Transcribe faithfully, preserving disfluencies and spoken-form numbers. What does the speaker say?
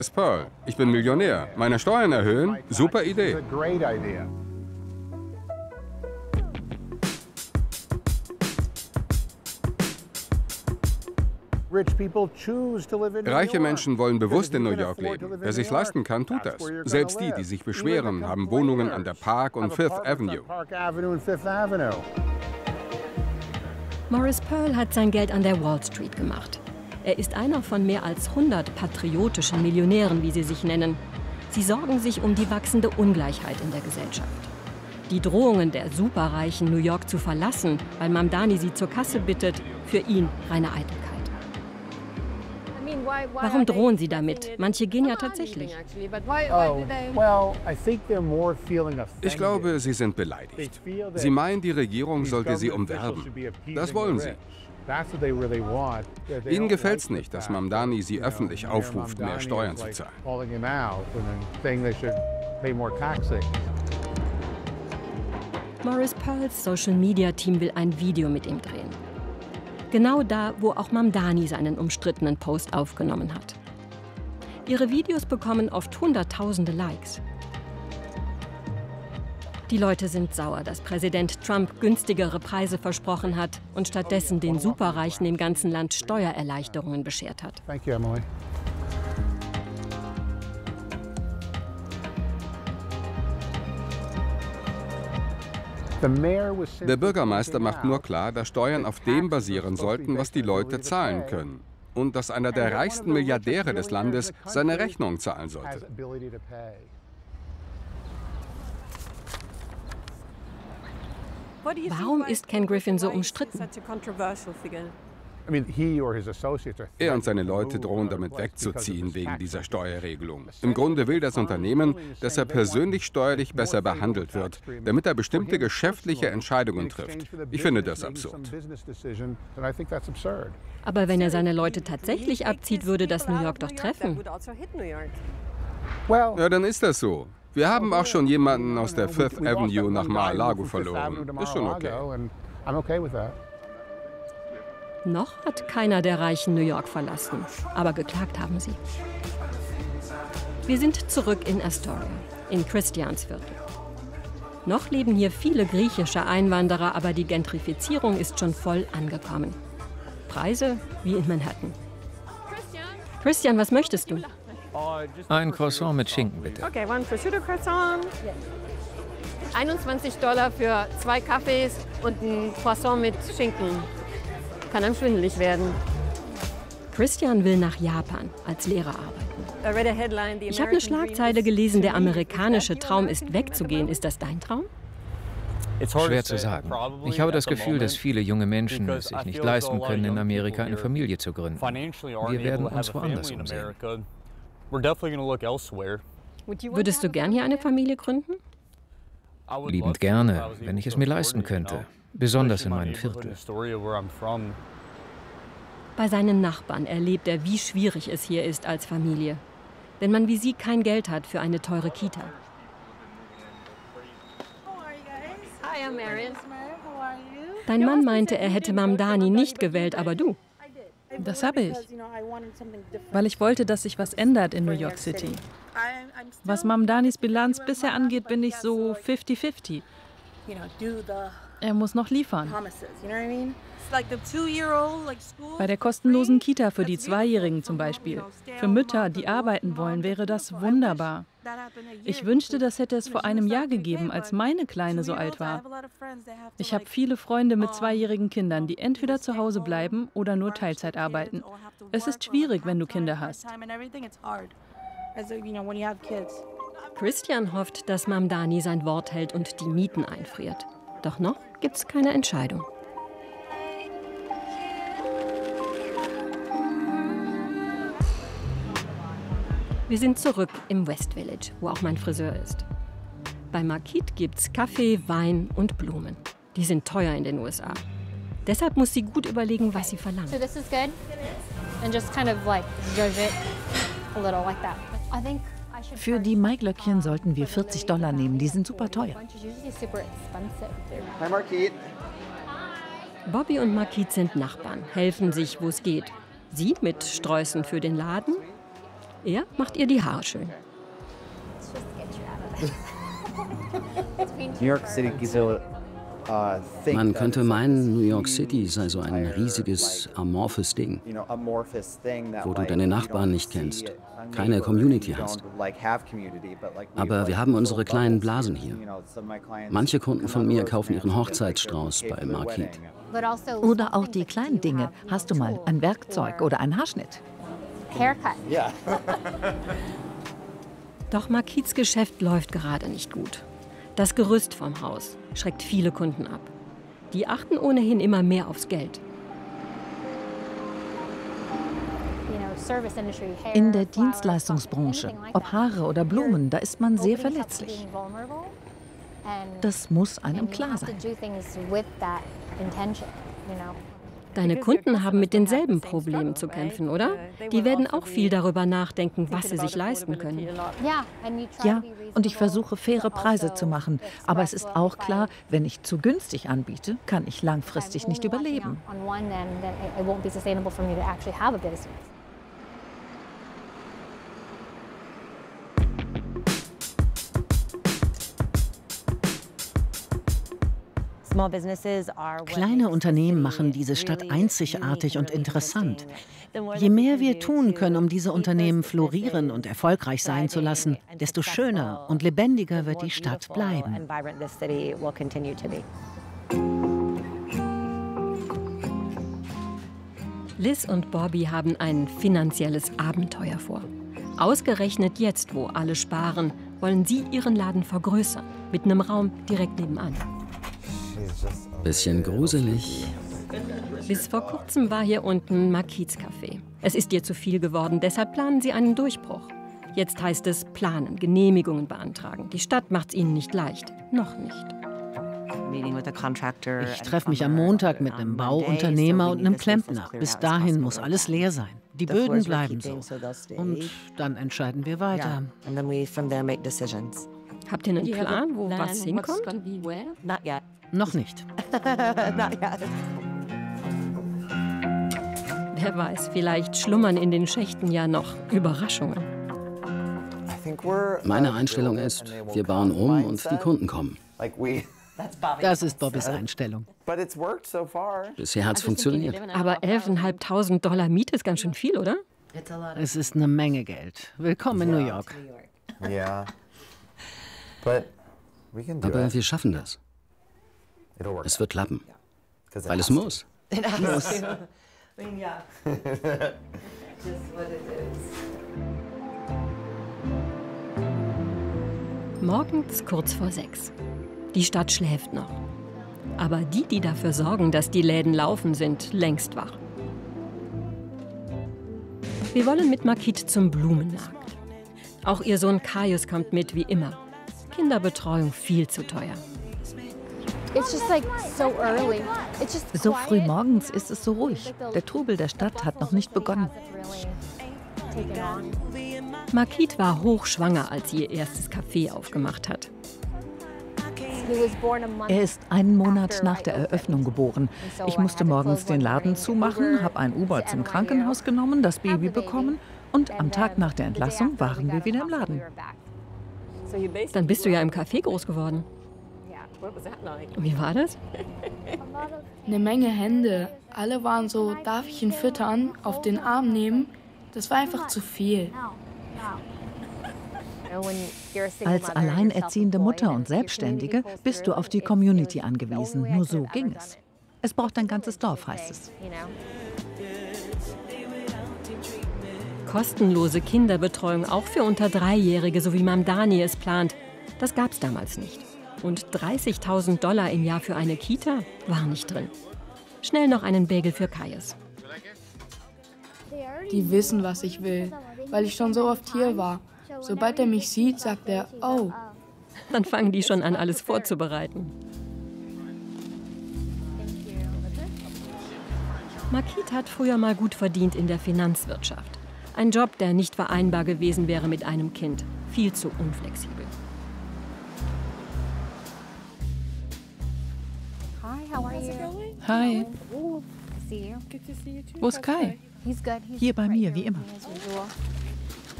Pearl, ich bin Millionär. Meine Steuern erhöhen? Super Idee. Reiche Menschen wollen bewusst in New York leben. Wer sich leisten kann, tut das. Selbst die, die sich beschweren, haben Wohnungen an der Park und Fifth Avenue. Morris Pearl hat sein Geld an der Wall Street gemacht. Er ist einer von mehr als hundert patriotischen Millionären, wie sie sich nennen. Sie sorgen sich um die wachsende Ungleichheit in der Gesellschaft. Die Drohungen der Superreichen, New York zu verlassen, weil Mamdani sie zur Kasse bittet, für ihn reine Eitelkeit. Warum drohen sie damit? Manche gehen ja tatsächlich. Ich glaube, sie sind beleidigt. Sie meinen, die Regierung sollte sie umwerben. Das wollen sie. Ihnen gefällt es nicht, dass Mamdani sie öffentlich aufruft, mehr Steuern zu zahlen. Morris Pearls Social-Media-Team will ein Video mit ihm drehen. Genau da, wo auch Mamdani seinen umstrittenen Post aufgenommen hat. Ihre Videos bekommen oft Hunderttausende Likes. Die Leute sind sauer, dass Präsident Trump günstigere Preise versprochen hat und stattdessen den Superreichen im ganzen Land Steuererleichterungen beschert hat. Thank you, Emily. Der Bürgermeister macht nur klar, dass Steuern auf dem basieren sollten, was die Leute zahlen können. Und dass einer der reichsten Milliardäre des Landes seine Rechnung zahlen sollte. Warum ist Ken Griffin so umstritten? Er und seine Leute drohen damit wegzuziehen wegen dieser Steuerregelung. Im Grunde will das Unternehmen, dass er persönlich steuerlich besser behandelt wird, damit er bestimmte geschäftliche Entscheidungen trifft. Ich finde das absurd. Aber wenn er seine Leute tatsächlich abzieht, würde das New York doch treffen. Ja, dann ist das so. Wir haben auch schon jemanden aus der Fifth Avenue nach Mar-a-Lago verloren. Ist schon okay. Noch hat keiner der Reichen New York verlassen, aber geklagt haben sie. Wir sind zurück in Astoria, in Christians Viertel. Noch leben hier viele griechische Einwanderer, aber die Gentrifizierung ist schon voll angekommen. Preise wie in Manhattan. Christian, was möchtest du? Ein Croissant mit Schinken, bitte. Okay, one prosciutto croissant. einundzwanzig Dollar für zwei Kaffees und ein Croissant mit Schinken. Kann einem schwindelig werden. Christian will nach Japan als Lehrer arbeiten. Ich habe eine Schlagzeile gelesen, der amerikanische Traum ist wegzugehen. Ist das dein Traum? Schwer zu sagen. Ich habe das Gefühl, dass viele junge Menschen es sich nicht leisten können, in Amerika eine Familie zu gründen. Wir werden uns woanders umsehen. Würdest du gern hier eine Familie gründen? Liebend gerne, wenn ich es mir leisten könnte. Besonders in meinem Viertel. Bei seinen Nachbarn erlebt er, wie schwierig es hier ist als Familie. Wenn man wie sie kein Geld hat für eine teure Kita. Hi, I'm Marion. Dein Mann meinte, er hätte Mamdani nicht gewählt, aber du. Das habe ich, weil ich wollte, dass sich was ändert in New York City. Was Mamdanis Bilanz bisher angeht, bin ich so fifty fifty. Er muss noch liefern. Bei der kostenlosen Kita für die Zweijährigen zum Beispiel. Für Mütter, die arbeiten wollen, wäre das wunderbar. Ich wünschte, das hätte es vor einem Jahr gegeben, als meine Kleine so alt war. Ich habe viele Freunde mit zweijährigen Kindern, die entweder zu Hause bleiben oder nur Teilzeit arbeiten. Es ist schwierig, wenn du Kinder hast. Christian hofft, dass Mamdani sein Wort hält und die Mieten einfriert. Doch noch gibt es keine Entscheidung. Wir sind zurück im West Village, wo auch mein Friseur ist. Bei Marquise gibt's Kaffee, Wein und Blumen. Die sind teuer in den U S A. Deshalb muss sie gut überlegen, was sie verlangt. So this is good. And just kind of like judge it a little like that. I think Für die Maiglöckchen sollten wir vierzig Dollar nehmen. Die sind super teuer. Hi, Marquise. Bobby und Marquise sind Nachbarn, helfen sich, wo es geht. Sie mit Sträußen für den Laden Er macht ihr die Haare schön. New York City gives a Man könnte meinen, New York City sei so ein riesiges, amorphes Ding, wo du deine Nachbarn nicht kennst, keine Community hast. Aber wir haben unsere kleinen Blasen hier. Manche Kunden von mir kaufen ihren Hochzeitsstrauß bei Marquis. Oder auch die kleinen Dinge. Hast du mal ein Werkzeug oder einen Haarschnitt? Haircut. Doch Marquis' Geschäft läuft gerade nicht gut. Das Gerüst vom Haus schreckt viele Kunden ab. Die achten ohnehin immer mehr aufs Geld. In der Dienstleistungsbranche, ob Haare oder Blumen, da ist man sehr verletzlich. Das muss einem klar sein. Deine Kunden haben mit denselben Problemen zu kämpfen, oder? Die werden auch viel darüber nachdenken, was sie sich leisten können. Ja, und ich versuche, faire Preise zu machen. Aber es ist auch klar, wenn ich zu günstig anbiete, kann ich langfristig nicht überleben. Kleine Unternehmen machen diese Stadt einzigartig und interessant. Je mehr wir tun können, um diese Unternehmen florieren und erfolgreich sein zu lassen, desto schöner und lebendiger wird die Stadt bleiben. Liz und Bobby haben ein finanzielles Abenteuer vor. Ausgerechnet jetzt, wo alle sparen, wollen sie ihren Laden vergrößern, mit einem Raum direkt nebenan. Bisschen gruselig. Bis vor kurzem war hier unten Marquis Café. Es ist ihr zu viel geworden, deshalb planen sie einen Durchbruch. Jetzt heißt es planen, Genehmigungen beantragen. Die Stadt macht's ihnen nicht leicht. Noch nicht. Ich treffe mich am Montag mit einem Bauunternehmer und einem Klempner. Bis dahin muss alles leer sein. Die Böden bleiben so. Und dann entscheiden wir weiter. Habt ihr einen Plan, wo was hinkommt? Noch nicht. Wer weiß, vielleicht schlummern in den Schächten ja noch Überraschungen. Meine Einstellung ist, wir bauen um und die Kunden kommen. Das ist Bobbys Einstellung. Bisher hat's funktioniert. Aber elftausendfünfhundert Dollar Miete ist ganz schön viel, oder? Es ist eine Menge Geld. Willkommen in New York. Aber wir schaffen das. Es wird klappen. Weil es muss. Muss. Morgens kurz vor sechs. Die Stadt schläft noch. Aber die, die dafür sorgen, dass die Läden laufen, sind längst wach. Wir wollen mit Marquis zum Blumenmarkt. Auch ihr Sohn Caius kommt mit, wie immer. Kinderbetreuung viel zu teuer. So früh morgens ist es so ruhig. Der Trubel der Stadt hat noch nicht begonnen. Marquis war hochschwanger, als sie ihr erstes Café aufgemacht hat. Er ist einen Monat nach der Eröffnung geboren. Ich musste morgens den Laden zumachen, habe ein Uber zum Krankenhaus genommen, das Baby bekommen und am Tag nach der Entlassung waren wir wieder im Laden. Dann bist du ja im Café groß geworden. Wie war das? Eine Menge Hände. Alle waren so, darf ich ihn füttern, auf den Arm nehmen? Das war einfach zu viel. Als alleinerziehende Mutter und Selbstständige bist du auf die Community angewiesen. Nur so ging es. Es braucht ein ganzes Dorf, heißt es. Kostenlose Kinderbetreuung auch für unter Dreijährige, so wie Mamdani es plant. Das gab's damals nicht. Und dreißigtausend Dollar im Jahr für eine Kita war nicht drin. Schnell noch einen Bagel für Caius. Die wissen, was ich will, weil ich schon so oft hier war. Sobald er mich sieht, sagt er, oh. Dann fangen die schon an, alles vorzubereiten. Marquis hat früher mal gut verdient in der Finanzwirtschaft. Ein Job, der nicht vereinbar gewesen wäre mit einem Kind. Viel zu unflexibel. Hi. Wo ist Kai? Hier bei mir, wie immer.